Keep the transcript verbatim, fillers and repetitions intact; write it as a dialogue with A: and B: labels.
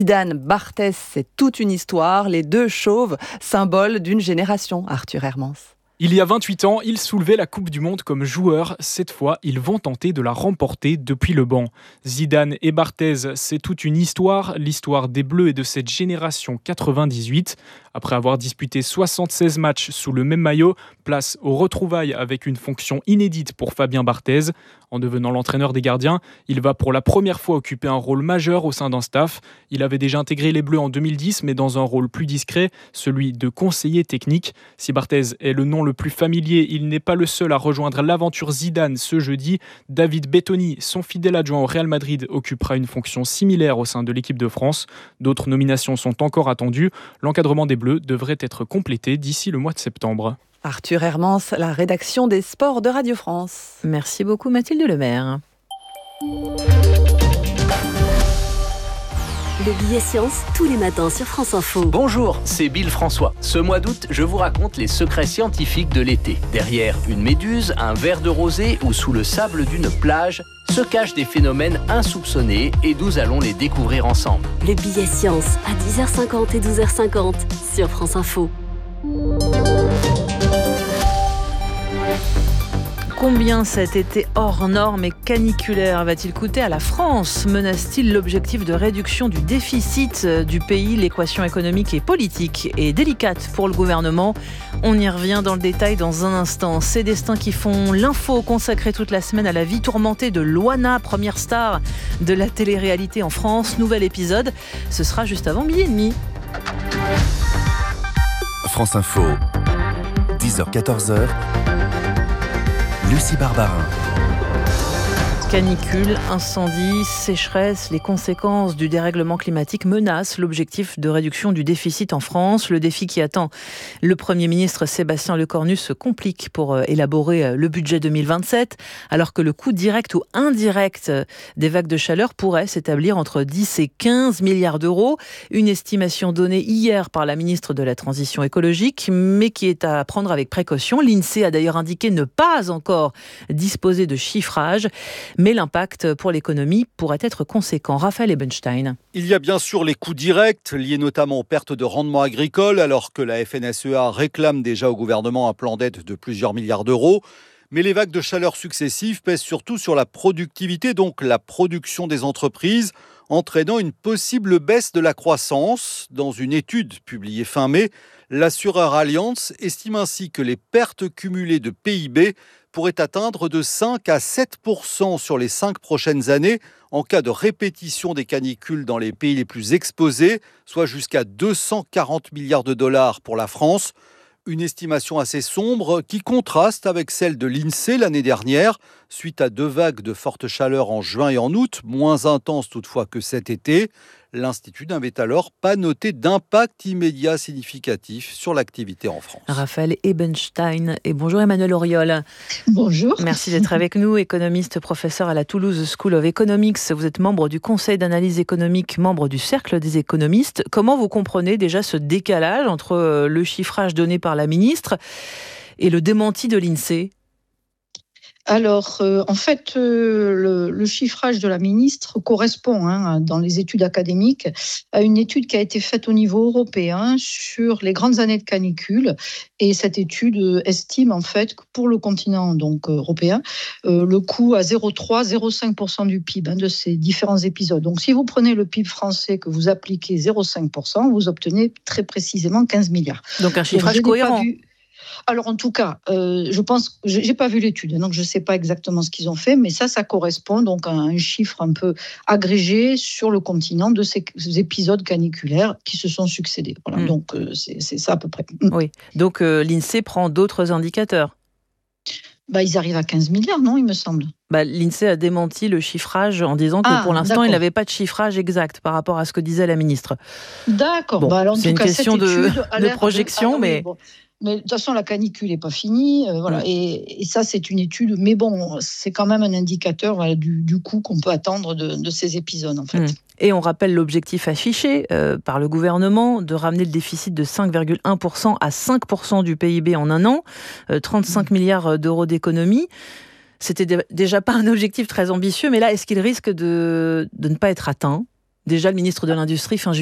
A: Zidane, Barthez, c'est toute une histoire. Les deux chauves, symbole d'une génération, Arthur Hermans.
B: Il y a vingt-huit ans, ils soulevaient la Coupe du Monde comme joueurs. Cette fois, ils vont tenter de la remporter depuis le banc. Zidane et Barthez, c'est toute une histoire, l'histoire des Bleus et de cette génération quatre-vingt-dix-huit. Après avoir disputé soixante-seize matchs sous le même maillot, place aux retrouvailles avec une fonction inédite pour Fabien Barthez. En devenant l'entraîneur des gardiens, il va pour la première fois occuper un rôle majeur au sein d'un staff. Il avait déjà intégré les Bleus en deux mille dix, mais dans un rôle plus discret, celui de conseiller technique. Si Barthez est le nom le plus familier, il n'est pas le seul à rejoindre l'aventure Zidane ce jeudi. David Bettoni, son fidèle adjoint au Real Madrid, occupera une fonction similaire au sein de l'équipe de France. D'autres nominations sont encore attendues. L'encadrement des Bleus devrait être complété d'ici le mois de septembre.
A: Arthur Hermans, la rédaction des sports de Radio France.
C: Merci beaucoup Mathilde Lemaire.
D: Le billet science, tous les matins sur France Info.
E: Bonjour, c'est Bill François. Ce mois d'août, je vous raconte les secrets scientifiques de l'été. Derrière une méduse, un verre de rosée ou sous le sable d'une plage, se cachent des phénomènes insoupçonnés et nous allons les découvrir ensemble.
D: Le billet science à dix heures cinquante et douze heures cinquante sur France Info.
C: Combien cet été hors norme et caniculaire va-t-il coûter à la France ? Menace-t-il l'objectif de réduction du déficit du pays ? L'équation économique et politique est délicate pour le gouvernement. On y revient dans le détail dans un instant. Ces destins qui font l'info consacrée toute la semaine à la vie tourmentée de Loana, première star de la télé-réalité en France. Nouvel épisode, ce sera juste avant midi et demi.
F: France Info, dix heures quatorze heures. Lucie Barbarin.
C: Canicule, incendie, sécheresse, les conséquences du dérèglement climatique menacent l'objectif de réduction du déficit en France. Le défi qui attend le Premier ministre Sébastien Lecornu se complique pour élaborer le budget deux mille vingt-sept, alors que le coût direct ou indirect des vagues de chaleur pourrait s'établir entre dix et quinze milliards d'euros. Une estimation donnée hier par la ministre de la Transition écologique, mais qui est à prendre avec précaution. L'INSEE a d'ailleurs indiqué ne pas encore disposer de chiffrage. Mais l'impact pour l'économie pourrait être conséquent. Raphaël Ebenstein.
G: Il y a bien sûr les coûts directs, liés notamment aux pertes de rendement agricole, alors que la F N S E A réclame déjà au gouvernement un plan d'aide de plusieurs milliards d'euros. Mais les vagues de chaleur successives pèsent surtout sur la productivité, donc la production des entreprises, entraînant une possible baisse de la croissance. Dans une étude publiée fin mai, l'assureur Allianz estime ainsi que les pertes cumulées de P I B pourrait atteindre de cinq à sept pour cent sur les cinq prochaines années en cas de répétition des canicules dans les pays les plus exposés, soit jusqu'à deux cent quarante milliards de dollars pour la France. Une estimation assez sombre qui contraste avec celle de l'INSEE l'année dernière, suite à deux vagues de forte chaleur en juin et en août, moins intenses toutefois que cet été. L'Institut n'avait alors pas noté d'impact immédiat significatif sur l'activité en France.
C: Raphaël Ebenstein et bonjour Emmanuel Auriol.
H: Bonjour.
C: Merci d'être avec nous, économiste, professeur à la Toulouse School of Economics. Vous êtes membre du Conseil d'analyse économique, membre du Cercle des économistes. Comment vous comprenez déjà ce décalage entre le chiffrage donné par la ministre et le démenti de l'INSEE ?
H: Alors, euh, en fait, euh, le, le chiffrage de la ministre correspond, hein, dans les études académiques, à une étude qui a été faite au niveau européen sur les grandes années de canicule. Et cette étude estime, en fait, que pour le continent donc européen, euh, le coût à zéro virgule trois à zéro virgule cinq pour cent du P I B, hein, de ces différents épisodes. Donc, si vous prenez le P I B français, que vous appliquez zéro virgule cinq pour cent, vous obtenez très précisément quinze milliards.
C: Donc, un chiffrage donc, cohérent.
H: Alors, en tout cas, euh, je pense, je n'ai pas vu l'étude, donc je ne sais pas exactement ce qu'ils ont fait, mais ça, ça correspond donc à un chiffre un peu agrégé sur le continent de ces épisodes caniculaires qui se sont succédés. Voilà, mmh. Donc, euh, c'est, c'est ça à peu près.
C: Oui, donc euh, l'INSEE prend d'autres indicateurs.
H: Bah, ils arrivent à quinze milliards, non, il me semble.
C: Bah, L'INSEE a démenti le chiffrage en disant que ah, pour l'instant, d'accord. il n'avait pas de chiffrage exact par rapport à ce que disait la ministre.
H: D'accord.
C: Bon,
H: bah, alors, en
C: c'est
H: tout
C: une
H: cas,
C: question de, de projection,
H: de... Ah, non,
C: mais...
H: mais bon. Mais de toute façon, la canicule n'est pas finie. Euh, voilà. et, et ça, c'est une étude. Mais bon, c'est quand même un indicateur voilà, du, du coût qu'on peut attendre de, de ces épisodes, en fait. Mmh.
C: Et on rappelle l'objectif affiché euh, par le gouvernement de ramener le déficit de cinq virgule un pour cent à cinq pour cent du P I B en un an, euh, trente-cinq mmh. milliards d'euros d'économie. C'était déjà pas un objectif très ambitieux, mais là, est-ce qu'il risque de, de ne pas être atteint ? Déjà, le ministre de l'Industrie, fin